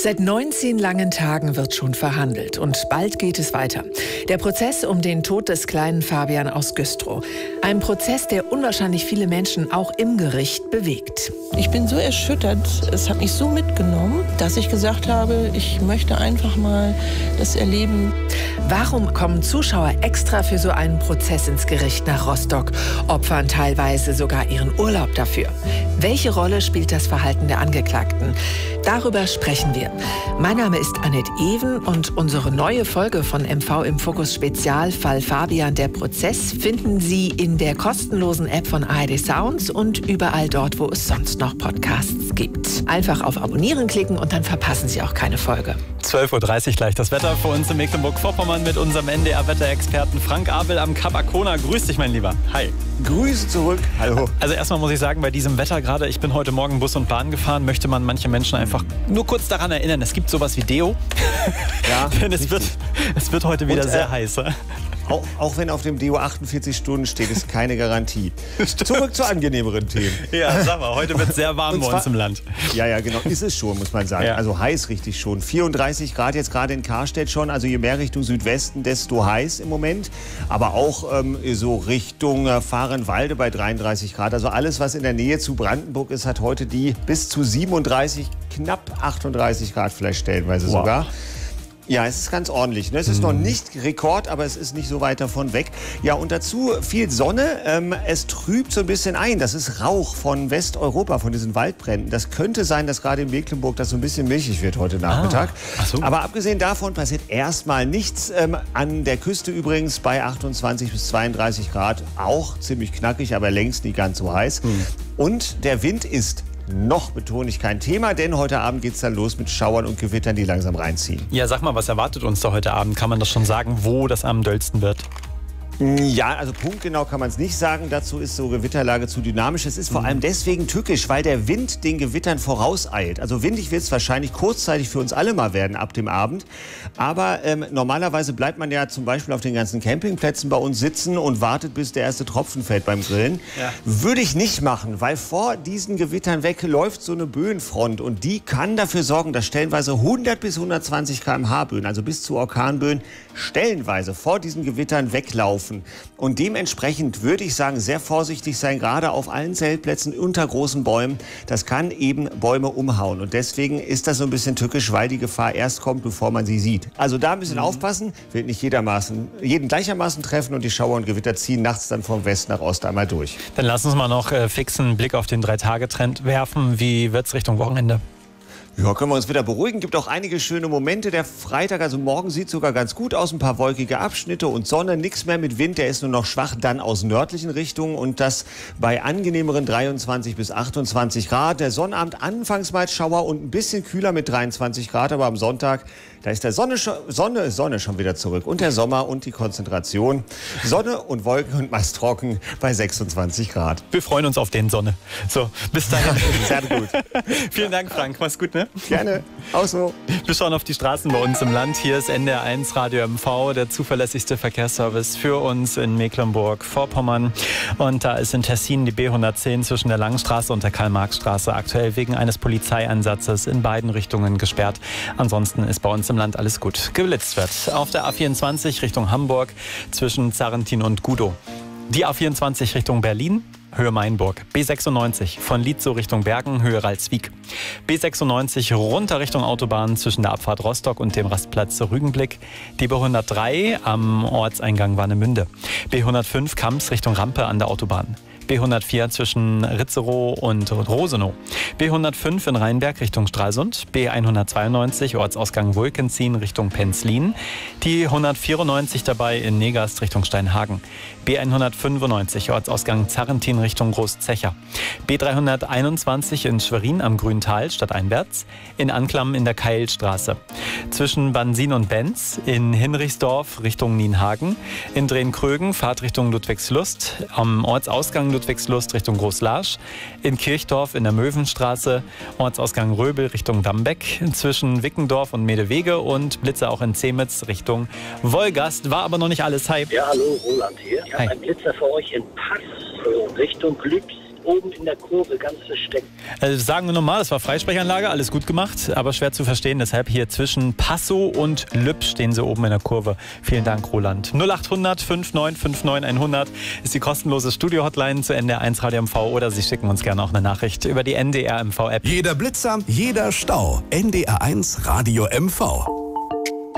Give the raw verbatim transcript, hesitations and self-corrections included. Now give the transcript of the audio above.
Seit neunzehn langen Tagen wird schon verhandelt und bald geht es weiter. Der Prozess um den Tod des kleinen Fabian aus Güstrow. Ein Prozess, der unwahrscheinlich viele Menschen auch im Gericht bewegt. Ich bin so erschüttert, es hat mich so mitgenommen, dass ich gesagt habe, ich möchte einfach mal das erleben. Warum kommen Zuschauer extra für so einen Prozess ins Gericht nach Rostock, opfern teilweise sogar ihren Urlaub dafür? Welche Rolle spielt das Verhalten der Angeklagten? Darüber sprechen wir. Mein Name ist Annette Even und unsere neue Folge von M V im Fokus Spezial Fall Fabian, der Prozess, finden Sie in der kostenlosen App von A R D Sounds und überall dort, wo es sonst noch Podcasts gibt. Einfach auf Abonnieren klicken und dann verpassen Sie auch keine Folge. zwölf Uhr dreißig gleich das Wetter für uns in Mecklenburg-Vorpommern mit unserem N D R-Wetterexperten Frank Abel am Kap Arkona. Grüß dich, mein Lieber. Hi. Grüße zurück. Hallo. Also erstmal muss ich sagen, bei diesem Wetter gerade, ich bin heute Morgen Bus und Bahn gefahren, möchte man manche Menschen einfach nur kurz daran erinnern, es gibt sowas wie Deo. Ja, Denn es wird, es wird heute wieder und, äh, sehr heiß. Auch, auch wenn auf dem Deo achtundvierzig Stunden steht, ist keine Garantie. Zurück zu angenehmeren Themen. Ja, sag mal, heute wird es sehr warm bei uns im Land. Ja, ja, genau. Ist es schon, muss man sagen. Ja. Also heiß richtig schon. vierunddreißig Grad jetzt gerade in Karstedt schon. Also je mehr Richtung Südwesten, desto heiß im Moment. Aber auch ähm, so Richtung äh, Vahrenwalde bei dreiunddreißig Grad. Also alles, was in der Nähe zu Brandenburg ist, hat heute die bis zu siebenunddreißig, knapp achtunddreißig Grad vielleicht stellenweise Wow. sogar. Ja, es ist ganz ordentlich. Ne? Es ist noch nicht Rekord, aber es ist nicht so weit davon weg. Ja, und dazu viel Sonne. Ähm, es trübt so ein bisschen ein. Das ist Rauch von Westeuropa, von diesen Waldbränden. Das könnte sein, dass gerade in Mecklenburg das so ein bisschen milchig wird heute Nachmittag. Ah, ach so. Aber abgesehen davon passiert erstmal nichts. Ähm, an der Küste übrigens bei achtundzwanzig bis zweiunddreißig Grad. Auch ziemlich knackig, aber längst nicht ganz so heiß. Hm. Und der Wind ist noch, betone ich, kein Thema, denn heute Abend geht es dann los mit Schauern und Gewittern, die langsam reinziehen. Ja, sag mal, was erwartet uns da heute Abend? Kann man das schon sagen, wo das am dollsten wird? Ja, also punktgenau kann man es nicht sagen. Dazu ist so Gewitterlage zu dynamisch. Es ist vor allem deswegen tückisch, weil der Wind den Gewittern vorauseilt. Also windig wird es wahrscheinlich kurzzeitig für uns alle mal werden ab dem Abend. Aber ähm, normalerweise bleibt man ja zum Beispiel auf den ganzen Campingplätzen bei uns sitzen und wartet, bis der erste Tropfen fällt beim Grillen. Ja. Würde ich nicht machen, weil vor diesen Gewittern weg läuft so eine Böenfront. Und die kann dafür sorgen, dass stellenweise hundert bis hundertzwanzig Kilometer pro Stunde Böen, also bis zu Orkanböen, stellenweise vor diesen Gewittern weglaufen. Und dementsprechend würde ich sagen, sehr vorsichtig sein, gerade auf allen Zeltplätzen unter großen Bäumen. Das kann eben Bäume umhauen. Und deswegen ist das so ein bisschen tückisch, weil die Gefahr erst kommt, bevor man sie sieht. Also da ein bisschen mhm. aufpassen, wird nicht jedermaßen, jeden gleichermaßen treffen und die Schauer und Gewitter ziehen nachts dann vom West nach Ost einmal durch. Dann lass uns mal noch äh, fix einen Blick auf den Drei-Tage-Trend werfen. Wie wird es Richtung Wochenende? Ja, können wir uns wieder beruhigen. Gibt auch einige schöne Momente. Der Freitag, also morgen, sieht sogar ganz gut aus. Ein paar wolkige Abschnitte und Sonne. Nichts mehr mit Wind, der ist nur noch schwach dann aus nördlichen Richtungen. Und das bei angenehmeren dreiundzwanzig bis achtundzwanzig Grad. Der Sonnabend anfangs mal Schauer und ein bisschen kühler mit dreiundzwanzig Grad. Aber am Sonntag, da ist der Sonne, Sonne, Sonne schon wieder zurück. Und der Sommer und die Konzentration. Sonne und Wolken und meist trocken bei sechsundzwanzig Grad. Wir freuen uns auf den Sonne. So, bis dahin. Sehr gut. Vielen Dank, Frank. Mach's gut, ne? Gerne. Auch so. Wir schauen auf die Straßen bei uns im Land. Hier ist N D R eins Radio M V, der zuverlässigste Verkehrsservice für uns in Mecklenburg-Vorpommern. Und da ist in Tessin die B hundertzehn zwischen der Langstraße und der Karl-Marx-Straße aktuell wegen eines Polizeieinsatzes in beiden Richtungen gesperrt. Ansonsten ist bei uns im Land alles gut. Geblitzt wird auf der A vierundzwanzig Richtung Hamburg zwischen Zarrentin und Gudow. Die A vierundzwanzig Richtung Berlin, Höhe Mainburg. B sechsundneunzig von Lietzow Richtung Bergen, Höhe Ralswiek. B sechsundneunzig runter Richtung Autobahn zwischen der Abfahrt Rostock und dem Rastplatz Rügenblick. Die B hundertdrei am Ortseingang Warnemünde. B hundertfünf Kamps Richtung Rampe an der Autobahn. B hundertvier zwischen Ritzerow und Rosenow. B hundertfünf in Rheinberg Richtung Stralsund. B hundertzweiundneunzig Ortsausgang Wulkenzien Richtung Penzlin. Die hundertvierundneunzig dabei in Negast Richtung Steinhagen. B hundertfünfundneunzig Ortsausgang Zarrentin Richtung Großzecher. B dreihunderteinundzwanzig in Schwerin am Grüntal stadteinwärts. In Anklam in der Keilstraße. Zwischen Bansin und Benz in Hinrichsdorf Richtung Nienhagen. In Drehn-Krögen Fahrtrichtung Ludwigslust. Am Ortsausgang Ludwigslust Richtung Großlarsch, in Kirchdorf in der Möwenstraße, Ortsausgang Röbel Richtung Dambeck, zwischen Wickendorf und Medewege und Blitzer auch in Zemitz Richtung Wolgast. War aber noch nicht alles. Hi. Ja, hallo, Roland hier. Ich Hi. habe einen Blitzer für euch in Pass Richtung Glübs. oben in der Kurve ganz versteckt. Also sagen wir nochmal, das war Freisprechanlage, alles gut gemacht, aber schwer zu verstehen. Deshalb hier zwischen Passow und Lübz stehen sie oben in der Kurve. Vielen Dank, Roland. null acht hundert fünfundneunzig neunundfünfzig hundert ist die kostenlose Studio-Hotline zu N D R eins Radio M V oder Sie schicken uns gerne auch eine Nachricht über die N D R M V-App. Jeder Blitzer, jeder Stau. N D R eins Radio M V.